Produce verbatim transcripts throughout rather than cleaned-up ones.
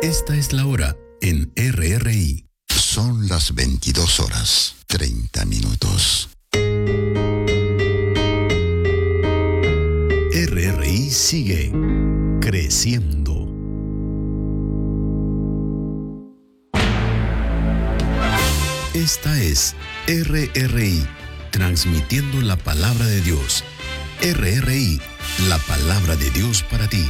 Esta es la hora en R R I. Son las veintidós horas, treinta minutos. R R I sigue creciendo. Esta es R R I, transmitiendo la palabra de Dios. R R I, la palabra de Dios para ti.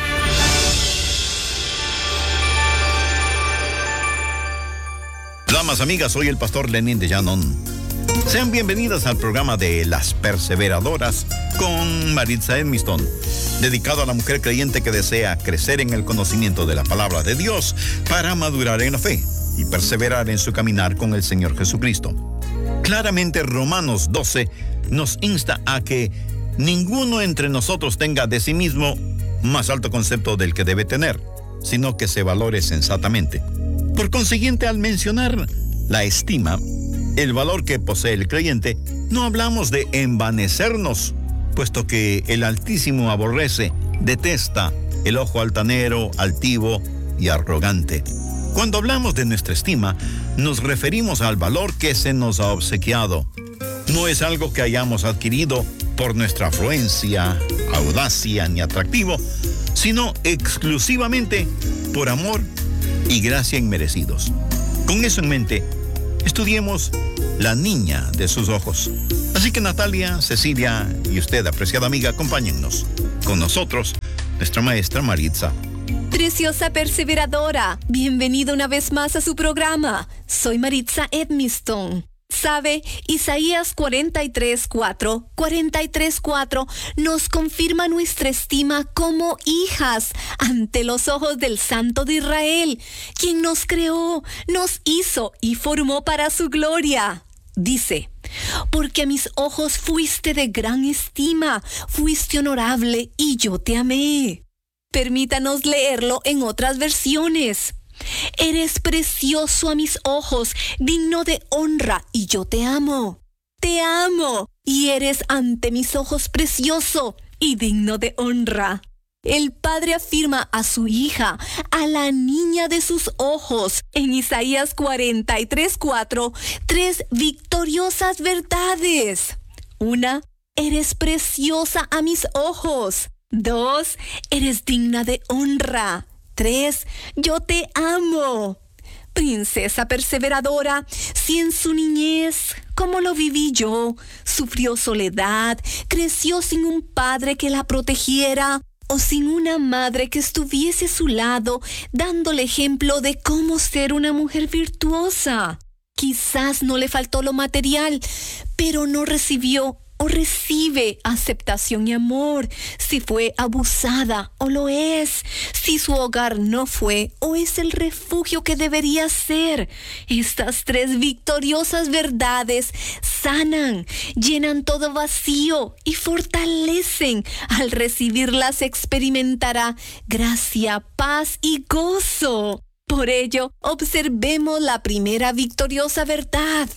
Damas, amigas, soy el pastor Lenín de Llanón. Sean bienvenidas al programa de Las Perseveradoras con Maritza Edmiston, dedicado a la mujer creyente que desea crecer en el conocimiento de la palabra de Dios para madurar en la fe y perseverar en su caminar con el Señor Jesucristo. Claramente Romanos doce nos insta a que ninguno entre nosotros tenga de sí mismo más alto concepto del que debe tener, sino que se valore sensatamente. Por consiguiente, al mencionar la estima, el valor que posee el creyente, no hablamos de envanecernos, puesto que el Altísimo aborrece, detesta el ojo altanero, altivo y arrogante. Cuando hablamos de nuestra estima, nos referimos al valor que se nos ha obsequiado. No es algo que hayamos adquirido por nuestra afluencia, audacia ni atractivo, sino exclusivamente por amor y gracia inmerecidos. Con eso en mente, estudiemos la niña de sus ojos. Así que Natalia, Cecilia y usted, apreciada amiga, acompáñennos. Con nosotros, nuestra maestra Maritza. Preciosa perseveradora, bienvenida una vez más a su programa. Soy Maritza Edmiston. Sabe, Isaías cuarenta y tres, cuatro, cuarenta y tres, cuatro nos confirma nuestra estima como hijas ante los ojos del Santo de Israel, quien nos creó, nos hizo y formó para su gloria. Dice, porque a mis ojos fuiste de gran estima, fuiste honorable y yo te amé. Permítanos leerlo en otras versiones. Eres precioso a mis ojos, digno de honra, y yo te amo. Te amo, y eres ante mis ojos precioso y digno de honra. El Padre afirma a su hija, a la niña de sus ojos, en Isaías cuarenta y tres, cuatro, tres victoriosas verdades. Una, eres preciosa a mis ojos. Dos, eres digna de honra. Tres, yo te amo. Princesa perseveradora, si en su niñez, como lo viví yo, sufrió soledad, creció sin un padre que la protegiera, o sin una madre que estuviese a su lado, dándole ejemplo de cómo ser una mujer virtuosa. Quizás no le faltó lo material, pero no recibió o recibe aceptación y amor, si fue abusada o lo es, si su hogar no fue o es el refugio que debería ser. Estas tres victoriosas verdades sanan, llenan todo vacío y fortalecen. Al recibirlas experimentará gracia, paz y gozo. Por ello, observemos la primera victoriosa verdad.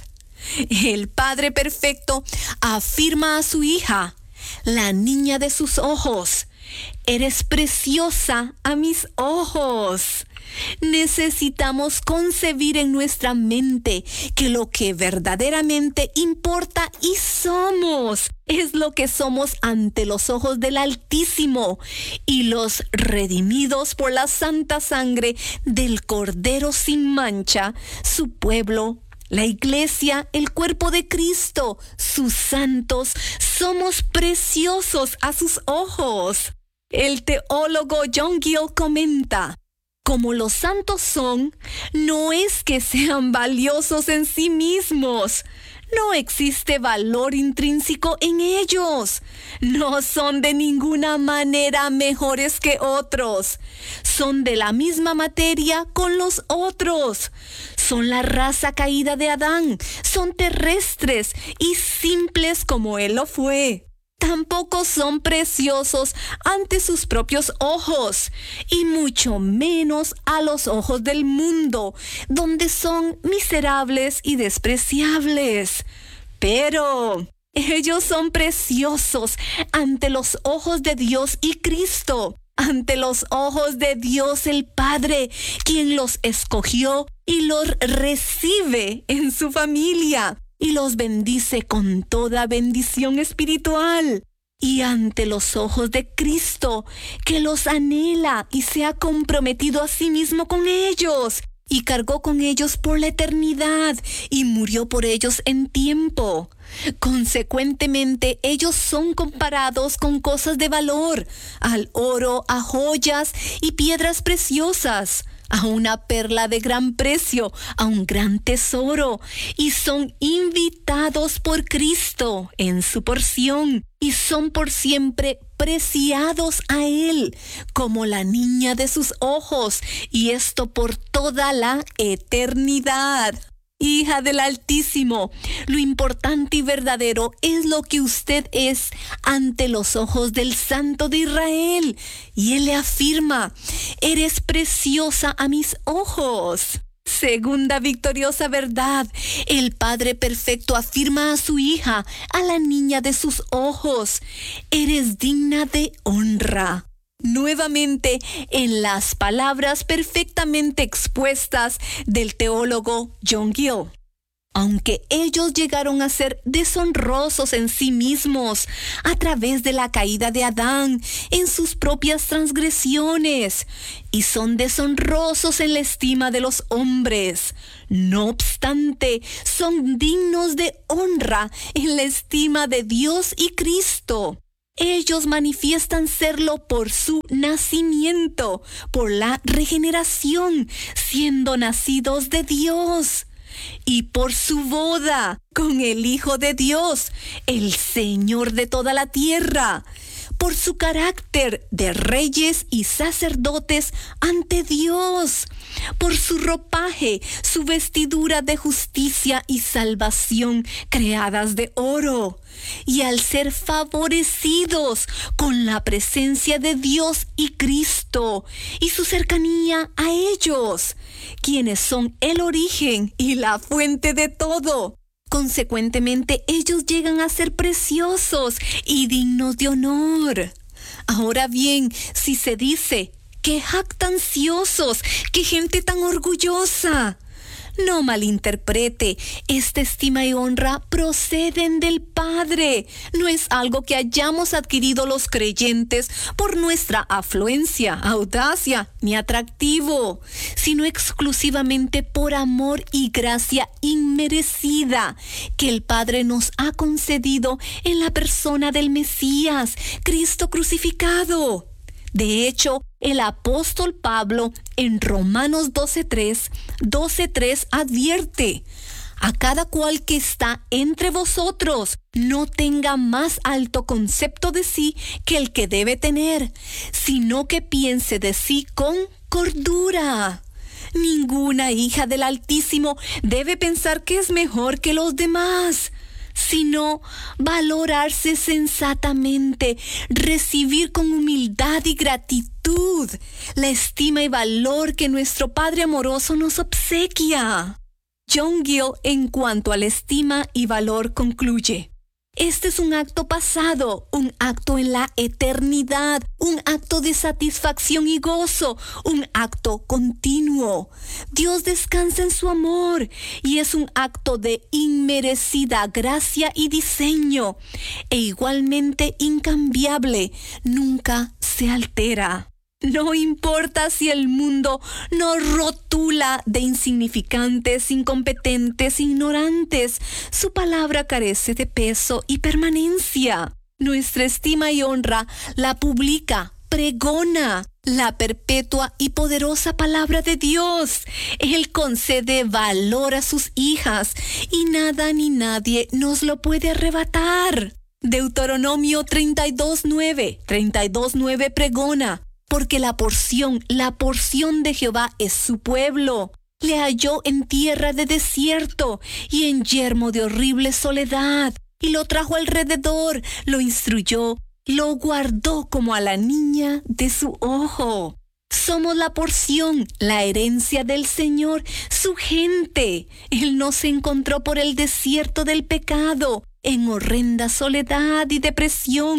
El Padre Perfecto afirma a su hija, la niña de sus ojos, eres preciosa a mis ojos. Necesitamos concebir en nuestra mente que lo que verdaderamente importa y somos es lo que somos ante los ojos del Altísimo y los redimidos por la santa sangre del Cordero sin mancha, su pueblo. La iglesia, el cuerpo de Cristo, sus santos, somos preciosos a sus ojos. El teólogo John Gill comenta, como los santos son, no es que sean valiosos en sí mismos. No existe valor intrínseco en ellos. No son de ninguna manera mejores que otros. Son de la misma materia con los otros. Son la raza caída de Adán. Son terrestres y simples como él lo fue. Tampoco son preciosos ante sus propios ojos, y mucho menos a los ojos del mundo, donde son miserables y despreciables. Pero ellos son preciosos ante los ojos de Dios y Cristo, ante los ojos de Dios el Padre, quien los escogió y los recibe en su familia y los bendice con toda bendición espiritual. Y ante los ojos de Cristo, que los anhela y se ha comprometido a sí mismo con ellos, y cargó con ellos por la eternidad, y murió por ellos en tiempo. Consecuentemente, ellos son comparados con cosas de valor, al oro, a joyas y piedras preciosas, a una perla de gran precio, a un gran tesoro, y son invitados por Cristo en su porción, y son por siempre preciados a Él, como la niña de sus ojos, y esto por toda la eternidad. Hija del Altísimo, lo importante y verdadero es lo que usted es ante los ojos del Santo de Israel. Y Él le afirma: eres preciosa a mis ojos. Segunda victoriosa verdad, el Padre Perfecto afirma a su hija, a la niña de sus ojos: eres digna de honra. Nuevamente, en las palabras perfectamente expuestas del teólogo John Gill. Aunque ellos llegaron a ser deshonrosos en sí mismos a través de la caída de Adán en sus propias transgresiones, y son deshonrosos en la estima de los hombres, no obstante, son dignos de honra en la estima de Dios y Cristo. Ellos manifiestan serlo por su nacimiento, por la regeneración, siendo nacidos de Dios, y por su boda con el Hijo de Dios, el Señor de toda la tierra, por su carácter de reyes y sacerdotes ante Dios, por su ropaje, su vestidura de justicia y salvación creadas de oro, y al ser favorecidos con la presencia de Dios y Cristo y su cercanía a ellos, quienes son el origen y la fuente de todo. Consecuentemente, ellos llegan a ser preciosos y dignos de honor. Ahora bien, si se dice: ¡qué jactanciosos! ¡Qué gente tan orgullosa! No malinterprete, esta estima y honra proceden del Padre. No es algo que hayamos adquirido los creyentes por nuestra afluencia, audacia ni atractivo, sino exclusivamente por amor y gracia inmerecida que el Padre nos ha concedido en la persona del Mesías, Cristo crucificado. De hecho, el apóstol Pablo en Romanos doce tres, doce tres advierte: a cada cual que está entre vosotros no tenga más alto concepto de sí que el que debe tener, sino que piense de sí con cordura. Ninguna hija del Altísimo debe pensar que es mejor que los demás, sino valorarse sensatamente, recibir con humildad y gratitud la estima y valor que nuestro Padre amoroso nos obsequia. John Gill, en cuanto a la estima y valor, concluye: este es un acto pasado, un acto en la eternidad, un acto de satisfacción y gozo, un acto continuo. Dios descansa en su amor y es un acto de inmerecida gracia y diseño, e igualmente incambiable, nunca se altera. No importa si el mundo nos rotula de insignificantes, incompetentes, ignorantes, su palabra carece de peso y permanencia. Nuestra estima y honra la publica, pregona la perpetua y poderosa palabra de Dios. Él concede valor a sus hijas y nada ni nadie nos lo puede arrebatar. Deuteronomio treinta y dos nueve, treinta y dos nueve pregona: porque la porción, la porción de Jehová es su pueblo. Le halló en tierra de desierto y en yermo de horrible soledad, y lo trajo alrededor, lo instruyó, lo guardó como a la niña de su ojo. Somos la porción, la herencia del Señor, su gente. Él nos encontró por el desierto del pecado, en horrenda soledad y depresión.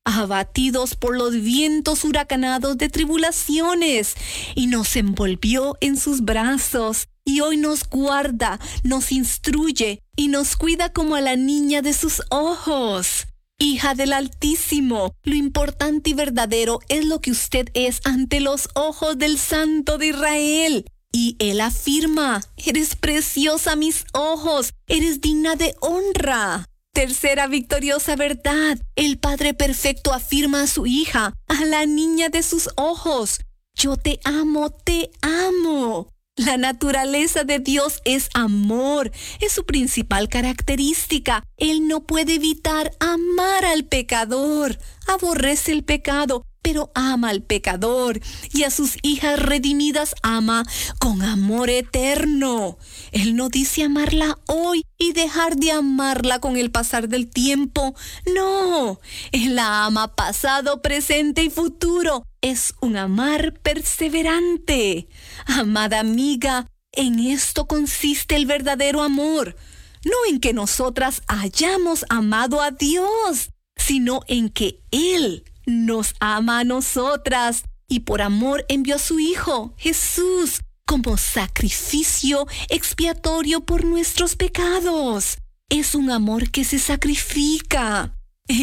abatidos por los vientos huracanados de tribulaciones, y nos envolvió en sus brazos, y hoy nos guarda, nos instruye y nos cuida como a la niña de sus ojos. Hija del Altísimo, lo importante y verdadero es lo que usted es ante los ojos del Santo de Israel. Y Él afirma, eres preciosa a mis ojos, eres digna de honra. Tercera victoriosa verdad, el Padre Perfecto afirma a su hija, a la niña de sus ojos, yo te amo, te amo. La naturaleza de Dios es amor, es su principal característica. Él no puede evitar amar al pecador, aborrece el pecado, pero ama al pecador, y a sus hijas redimidas ama con amor eterno. Él no dice amarla hoy y dejar de amarla con el pasar del tiempo. No, Él la ama pasado, presente y futuro. Es un amar perseverante. Amada amiga, en esto consiste el verdadero amor. No en que nosotras hayamos amado a Dios, sino en que Él nos ama a nosotras y por amor envió a su Hijo, Jesús, como sacrificio expiatorio por nuestros pecados. Es un amor que se sacrifica.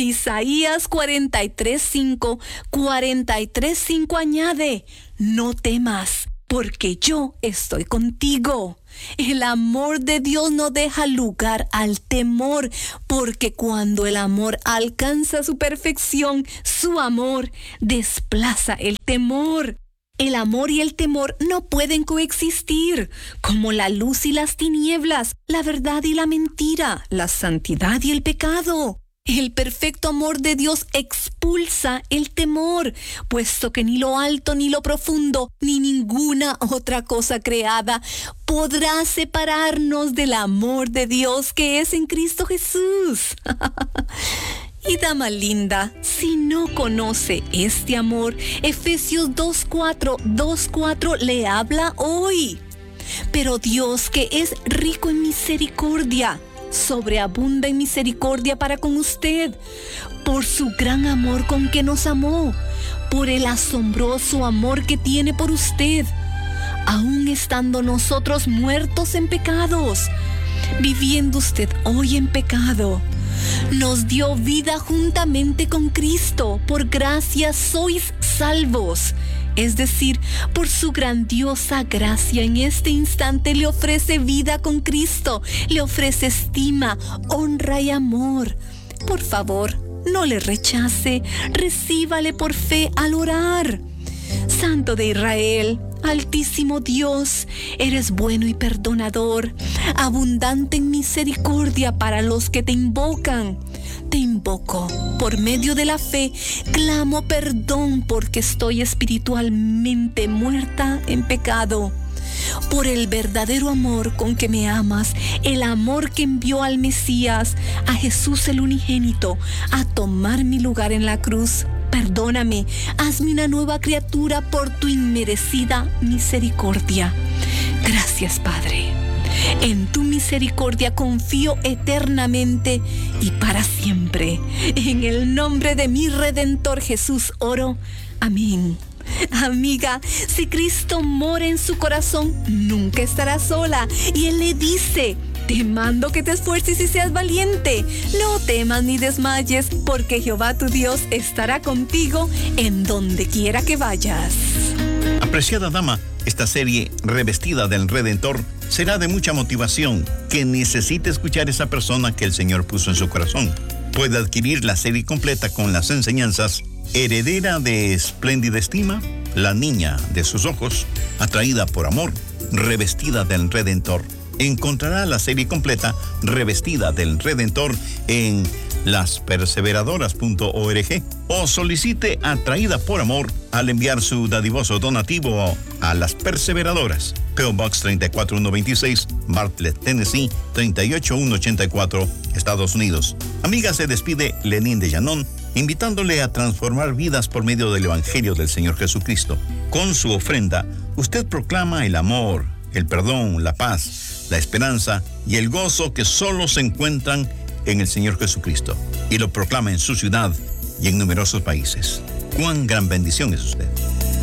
Isaías cuarenta y tres cinco, cuarenta y tres cinco añade, no temas, porque yo estoy contigo. El amor de Dios no deja lugar al temor, porque cuando el amor alcanza su perfección, su amor desplaza el temor. El amor y el temor no pueden coexistir, como la luz y las tinieblas, la verdad y la mentira, la santidad y el pecado. El perfecto amor de Dios expulsa el temor, puesto que ni lo alto ni lo profundo, ni ninguna otra cosa creada podrá separarnos del amor de Dios que es en Cristo Jesús. Y dama linda, si no conoce este amor, Efesios dos cuatro, dos cuatro le habla hoy. Pero Dios, que es rico en misericordia, sobreabunda en misericordia para con usted, por su gran amor con que nos amó, por el asombroso amor que tiene por usted, aun estando nosotros muertos en pecados, viviendo usted hoy en pecado, nos dio vida juntamente con Cristo. Por gracia sois salvos. Es decir, por su grandiosa gracia en este instante le ofrece vida con Cristo, le ofrece estima, honra y amor. Por favor, no le rechace, recíbale por fe al orar. Santo de Israel, Altísimo Dios, eres bueno y perdonador, abundante en misericordia para los que te invocan. Te invoco, por medio de la fe, clamo perdón porque estoy espiritualmente muerta en pecado. Por el verdadero amor con que me amas, el amor que envió al Mesías, a Jesús el unigénito, a tomar mi lugar en la cruz. Perdóname, hazme una nueva criatura por tu inmerecida misericordia. Gracias, Padre. En tu misericordia confío eternamente y para siempre. En el nombre de mi Redentor Jesús oro. Amén. Amiga, si Cristo mora en su corazón, nunca estará sola. Y Él le dice: te mando que te esfuerces y seas valiente. No temas ni desmayes, porque Jehová tu Dios estará contigo en donde quiera que vayas. Apreciada dama, esta serie Revestida del Redentor será de mucha motivación que necesite escuchar esa persona que el Señor puso en su corazón. Puede adquirir la serie completa con las enseñanzas Heredera de espléndida estima, La niña de sus ojos, Atraída por amor, Revestida del Redentor. Encontrará la serie completa Revestida del Redentor en las perseveradoras punto org o solicite Atraída por amor al enviar su dadivoso donativo a Las Perseveradoras, P O Box tres cuatro uno dos seis, Bartlett, Tennessee tres ocho uno ocho cuatro, Estados Unidos. Amiga, se despide Lenín de Llanón, invitándole a transformar vidas por medio del Evangelio del Señor Jesucristo. Con su ofrenda, usted proclama el amor, el perdón, la paz, la esperanza y el gozo que solo se encuentran en el Señor Jesucristo, y lo proclama en su ciudad, y en numerosos países. ¡Cuán gran bendición es usted!